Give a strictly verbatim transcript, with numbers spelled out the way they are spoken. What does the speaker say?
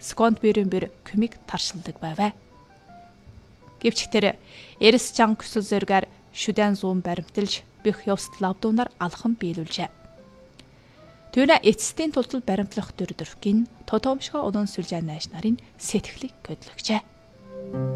секунд бүрэн бүр көмиг таршилдаг байваа. Гэвч тэр эрс чан көсөл зэргээр шүдэн зүүн баримталж бих явславдунаар алхан биелүүлжээ. Түүнэ эцэстийн тултал баримтлах дөрдөргин тотомшго олон сүлжээ найш нарын сэтгэлийг көдлөгчээ.